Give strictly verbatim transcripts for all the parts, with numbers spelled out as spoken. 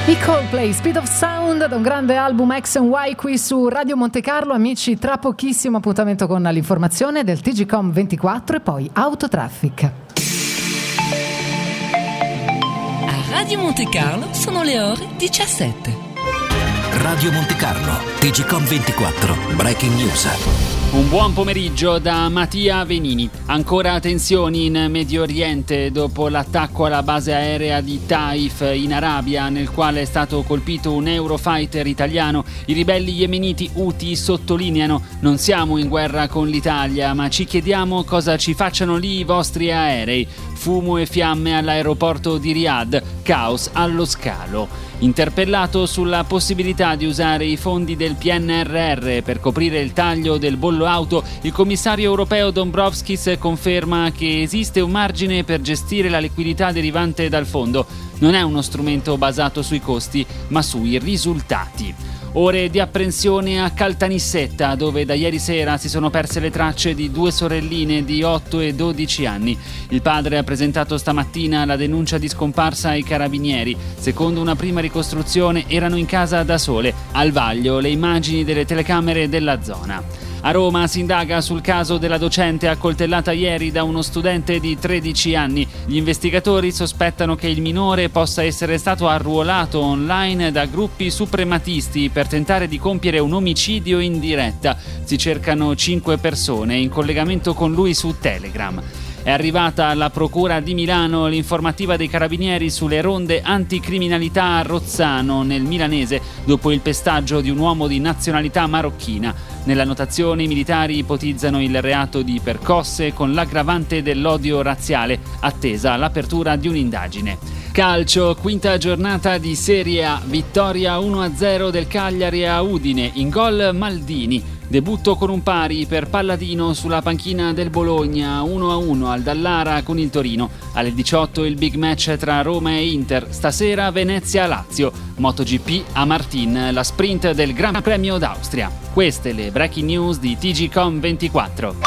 I Coldplay, Speed of Sound, da un grande album X and Y qui su Radio Monte Carlo. Amici, tra pochissimo appuntamento con l'informazione del T G Com ventiquattro e poi Autotraffic. A Radio Monte Carlo sono le ore diciassette. Radio Monte Carlo, T G Com ventiquattro, Breaking News. Un buon pomeriggio da Mattia Venini. Ancora tensioni in Medio Oriente dopo l'attacco alla base aerea di Taif in Arabia, nel quale è stato colpito un Eurofighter italiano. I ribelli yemeniti Houthi sottolineano: non siamo in guerra con l'Italia, ma ci chiediamo cosa ci facciano lì i vostri aerei. Fumo e fiamme all'aeroporto di Riyadh, caos allo scalo. Interpellato sulla possibilità di usare i fondi del P N R R per coprire il taglio del bollo auto, il commissario europeo Dombrovskis conferma che esiste un margine per gestire la liquidità derivante dal fondo. Non è uno strumento basato sui costi, ma sui risultati. Ore di apprensione a Caltanissetta, dove da ieri sera si sono perse le tracce di due sorelline di otto e dodici anni. Il padre ha presentato stamattina la denuncia di scomparsa ai carabinieri. Secondo una prima ricostruzione erano in casa da sole. Al vaglio le immagini delle telecamere della zona. A Roma si indaga sul caso della docente accoltellata ieri da uno studente di tredici anni. Gli investigatori sospettano che il minore possa essere stato arruolato online da gruppi suprematisti per tentare di compiere un omicidio in diretta. Si cercano cinque persone in collegamento con lui su Telegram. È arrivata alla Procura di Milano l'informativa dei Carabinieri sulle ronde anticriminalità a Rozzano, nel milanese, dopo il pestaggio di un uomo di nazionalità marocchina. Nella notazione i militari ipotizzano il reato di percosse con l'aggravante dell'odio razziale, attesa l'apertura di un'indagine. Calcio, quinta giornata di Serie A, vittoria uno a zero del Cagliari a Udine, in gol Maldini. Debutto con un pari per Palladino sulla panchina del Bologna, uno a uno al Dallara con il Torino. Alle diciotto il big match tra Roma e Inter, stasera Venezia-Lazio. MotoGP a Martin, la sprint del Gran Premio d'Austria. Queste le breaking news di T G Com ventiquattro.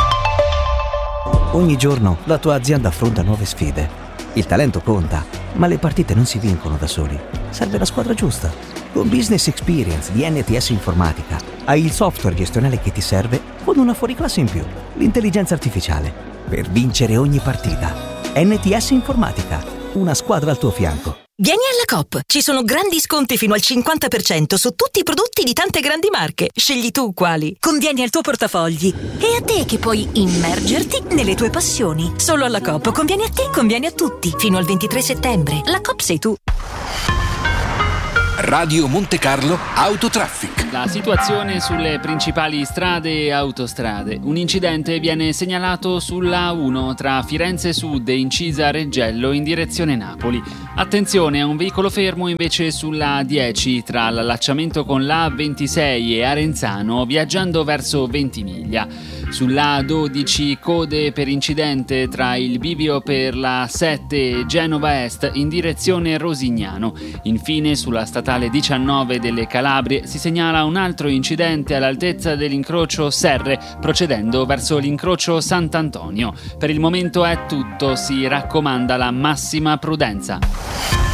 Ogni giorno la tua azienda affronta nuove sfide. Il talento conta, ma le partite non si vincono da soli. Serve la squadra giusta. Con Business Experience di N T S Informatica hai il software gestionale che ti serve con una fuoriclasse in più, l'intelligenza artificiale, per vincere ogni partita. N T S Informatica, una squadra al tuo fianco. Vieni alla Coop, ci sono grandi sconti fino al cinquanta per cento su tutti i prodotti di tante grandi marche. Scegli tu quali. Convieni al tuo portafogli. E a te che puoi immergerti nelle tue passioni. Solo alla Coop conviene a te, conviene a tutti. Fino al ventitré settembre. La Coop sei tu. Radio Monte Carlo Autotraffic. La situazione sulle principali strade e autostrade. Un incidente viene segnalato sulla A uno tra Firenze Sud e Incisa Reggello in direzione Napoli. Attenzione a un veicolo fermo invece sulla A dieci tra l'allacciamento con la A ventisei e Arenzano viaggiando verso Ventimiglia. Sulla A dodici code per incidente tra il bivio per la sette e Genova Est in direzione Rosignano. Infine sulla statale diciannove delle Calabrie si segnala un altro incidente all'altezza dell'incrocio Serre procedendo verso l'incrocio Sant'Antonio. Per il momento è tutto, si raccomanda la massima prudenza.